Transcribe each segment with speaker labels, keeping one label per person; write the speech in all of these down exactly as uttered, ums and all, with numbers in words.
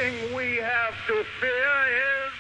Speaker 1: thing we have to fear is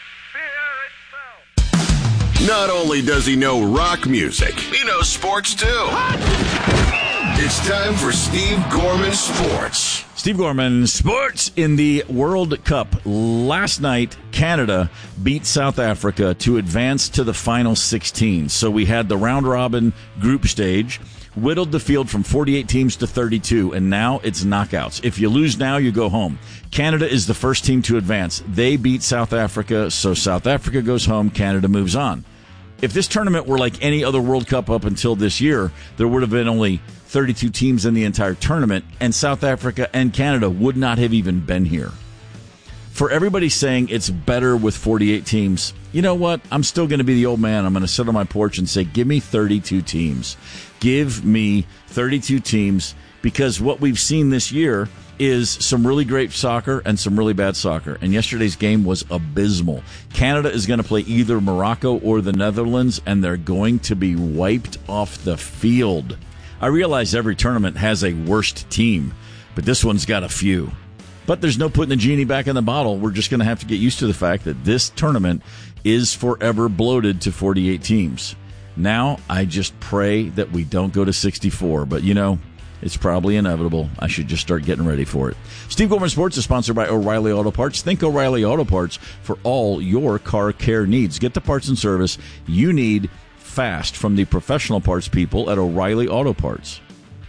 Speaker 1: fear itself.
Speaker 2: Not only does he know rock music, he knows sports too. It's time for Steve Gorman Sports.
Speaker 3: Steve Gorman, sports in the World Cup. Last night, Canada beat South Africa to advance to the final sixteen. So we had the round-robin group stage, whittled the field from forty-eight teams to thirty-two, and now it's knockouts. If you lose now, you go home. Canada is the first team to advance. They beat South Africa, so South Africa goes home, Canada moves on. If this tournament were like any other World Cup up until this year, there would have been only thirty-two teams in the entire tournament, and South Africa and Canada would not have even been here. For everybody saying it's better with forty-eight teams, you know what? I'm still going to be the old man. I'm going to sit on my porch and say, give me thirty-two teams. Give me thirty-two teams, because what we've seen this year is some really great soccer and some really bad soccer. And yesterday's game was abysmal. Canada is going to play either Morocco or the Netherlands, and they're going to be wiped off the field. I realize every tournament has a worst team, but this one's got a few. But there's no putting the genie back in the bottle. We're just going to have to get used to the fact that this tournament is forever bloated to forty-eight teams. Now, I just pray that we don't go to sixty-four, but you know, it's probably inevitable. I should just start getting ready for it. Steve Gorman Sports is sponsored by O'Reilly Auto Parts. Think O'Reilly Auto Parts for all your car care needs. Get the parts and service you need fast from the professional parts people at O'Reilly Auto Parts.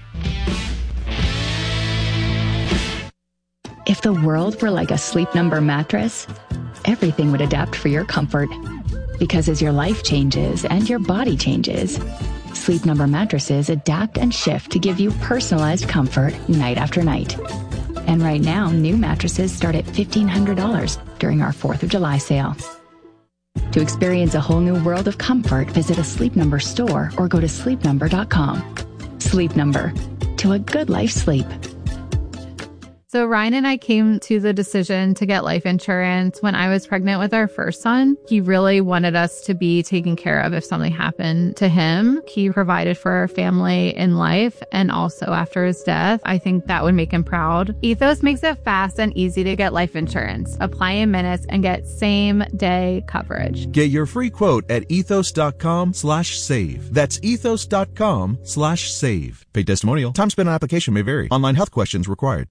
Speaker 4: If the world were like a Sleep Number mattress, everything would adapt for your comfort. Because as your life changes and your body changes, Sleep Number mattresses adapt and shift to give you personalized comfort night after night. And right now, new mattresses start at fifteen hundred dollars during our fourth of July sale. To experience a whole new world of comfort, visit a Sleep Number store or go to sleep number dot com. Sleep Number. To a good life sleep.
Speaker 5: So Ryan and I came to the decision to get life insurance when I was pregnant with our first son. He really wanted us to be taken care of if something happened to him. He provided for our family in life and also after his death. I think that would make him proud. Ethos makes it fast and easy to get life insurance. Apply in minutes and get same day coverage.
Speaker 6: Get your free quote at ethos.com slash save. That's ethos.com slash save. Paid testimonial. Time spent on application may vary. Online health questions required.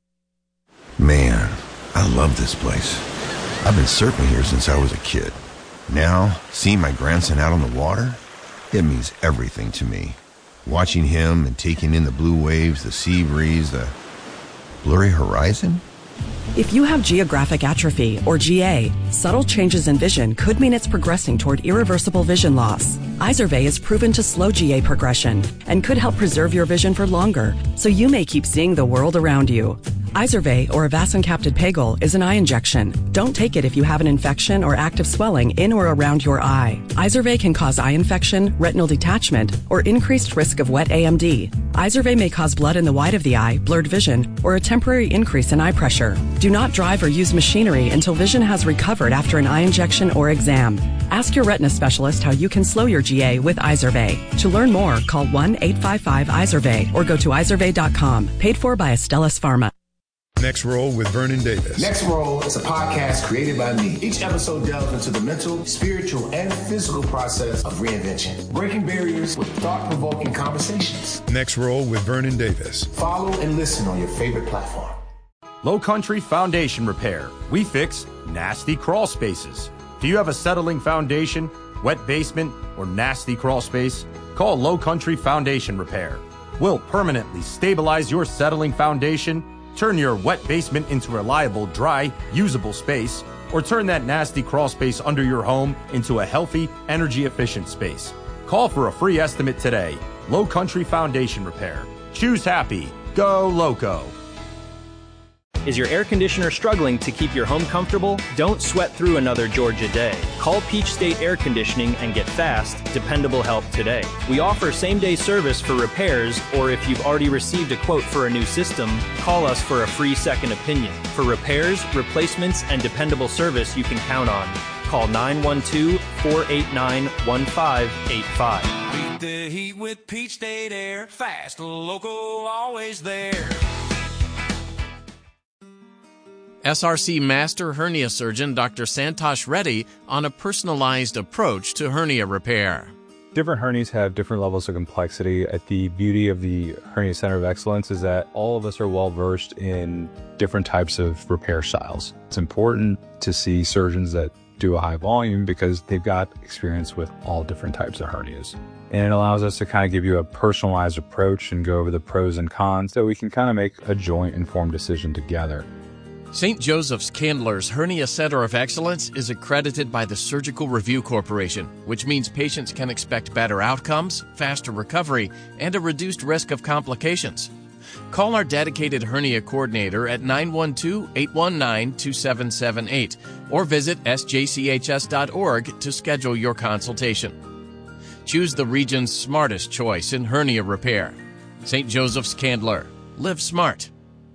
Speaker 7: Man, I love this place. I've been surfing here since I was a kid. Now, seeing my grandson out on the water, it means everything to me. Watching him and taking in the blue waves, the sea breeze, the blurry horizon.
Speaker 8: If you have geographic atrophy, or G A, subtle changes in vision could mean it's progressing toward irreversible vision loss. Izervay is proven to slow G A progression and could help preserve your vision for longer, so you may keep seeing the world around you. Izervay, or avacincaptad pegol, is an eye injection. Don't take it if you have an infection or active swelling in or around your eye. Izervay can cause eye infection, retinal detachment, or increased risk of wet A M D. Izervay may cause blood in the white of the eye, blurred vision, or a temporary increase in eye pressure. Do not drive or use machinery until vision has recovered after an eye injection or exam. Ask your retina specialist how you can slow your G A with Izervay. To learn more, call one eight five five Izervay or go to izervay dot com. Paid for by Astellas Pharma.
Speaker 9: Next Roll with Vernon Davis.
Speaker 10: Next Roll is a podcast created by me. Each episode delves into the mental, spiritual, and physical process of reinvention, breaking barriers with thought-provoking conversations.
Speaker 9: Next Roll with Vernon Davis.
Speaker 10: Follow and listen on your favorite platform.
Speaker 11: Low Country Foundation Repair. We fix nasty crawl spaces. Do you have a settling foundation, wet basement, or nasty crawl space? Call Low Country Foundation Repair. We'll permanently stabilize your settling foundation, turn your wet basement into a reliable, dry, usable space, or turn that nasty crawl space under your home into a healthy, energy-efficient space. Call for a free estimate today. Low Country Foundation Repair. Choose happy. Go Loco.
Speaker 12: Is your air conditioner struggling to keep your home comfortable? Don't sweat through another Georgia day. Call Peach State Air Conditioning and get fast, dependable help today. We offer same-day service for repairs, or if you've already received a quote for a new system, call us for a free second opinion. For repairs, replacements, and dependable service you can count on. Call nine one two, four eight nine, one five eight five.
Speaker 13: Beat the heat with Peach State Air. Fast, local, always there.
Speaker 14: S R C Master Hernia Surgeon Doctor Santosh Reddy on a personalized approach to hernia repair.
Speaker 15: Different hernias have different levels of complexity. The beauty of the Hernia Center of Excellence is that all of us are well versed in different types of repair styles. It's important to see surgeons that do a high volume because they've got experience with all different types of hernias. And it allows us to kind of give you a personalized approach and go over the pros and cons so we can kind of make a joint informed decision together.
Speaker 14: Saint Joseph's Candler's Hernia Center of Excellence is accredited by the Surgical Review Corporation, which means patients can expect better outcomes, faster recovery, and a reduced risk of complications. Call our dedicated hernia coordinator at nine one two, eight one nine, two seven seven eight or visit S J C H S dot org to schedule your consultation. Choose the region's smartest choice in hernia repair. Saint Joseph's Candler. Live smart.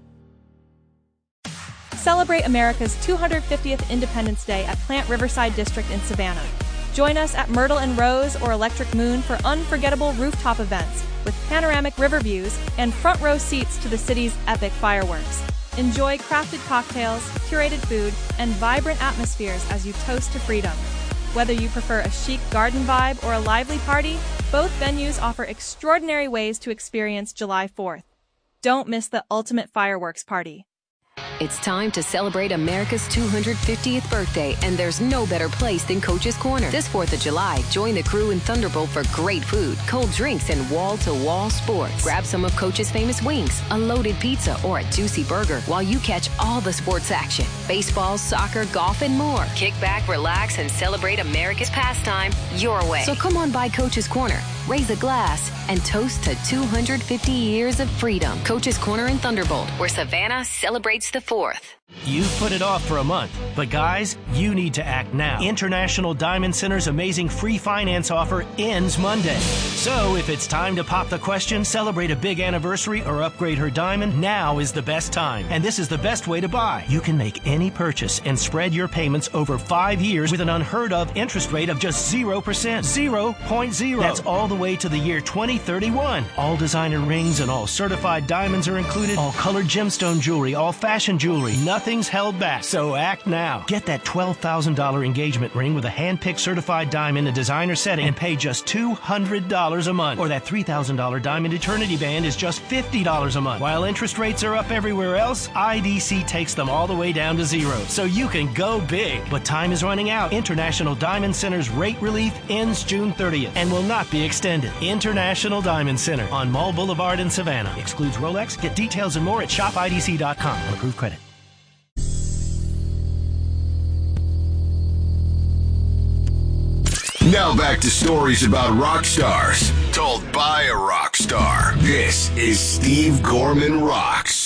Speaker 16: Celebrate America's two hundred fiftieth Independence Day at Plant Riverside District in Savannah. Join us at Myrtle and Rose or Electric Moon for unforgettable rooftop events with panoramic river views and front row seats to the city's epic fireworks. Enjoy crafted cocktails, curated food, and vibrant atmospheres as you toast to freedom. Whether you prefer a chic garden vibe or a lively party, both venues offer extraordinary ways to experience July fourth. Don't miss the ultimate fireworks party.
Speaker 17: It's time to celebrate America's two hundred fiftieth birthday, and there's no better place than Coach's Corner. This fourth of July, join the crew in Thunderbolt for great food, cold drinks, and wall-to-wall sports. Grab some of Coach's famous wings, a loaded pizza, or a juicy burger while you catch all the sports action. Baseball, soccer, golf, and more. Kick back, relax, and celebrate America's pastime your way. So come on by Coach's Corner, raise a glass, and toast to two hundred fifty years of freedom. Coach's Corner in Thunderbolt, where Savannah celebrates the fourth.
Speaker 18: You've put it off for a month, but guys, you need to act now. International Diamond Center's amazing free finance offer ends Monday. So if it's time to pop the question, celebrate a big anniversary, or upgrade her diamond, now is the best time. And this is the best way to buy. You can make any purchase and spread your payments over five years with an unheard of interest rate of just zero percent. zero point zero. That's all the way to the year twenty thirty-one. All designer rings and all certified diamonds are included. All colored gemstone jewelry, all fashion jewelry. Nothing's held back, so act now. Get that twelve thousand dollars engagement ring with a hand-picked certified diamond in designer setting and pay just two hundred dollars a month. Or that three thousand dollars diamond eternity band is just fifty dollars a month. While interest rates are up everywhere else, I D C takes them all the way down to zero, so you can go big. But time is running out. International Diamond Center's rate relief ends June thirtieth and will not be extended. International Diamond Center on Mall Boulevard in Savannah. Excludes Rolex. Get details and more at shop I D C dot com on approved credit.
Speaker 2: Now back to stories about rock stars, told by a rock star. This is Steve Gorman Rocks.